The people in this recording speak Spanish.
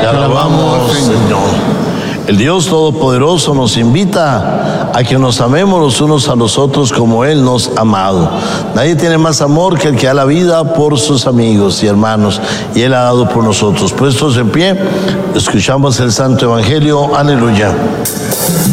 alabamos, Señor. El Dios Todopoderoso nos invita a que nos amemos los unos a los otros como Él nos ha amado. Nadie tiene más amor que el que da la vida por sus amigos y hermanos, y Él ha dado por nosotros. Puestos en pie, escuchamos el Santo Evangelio. Aleluya.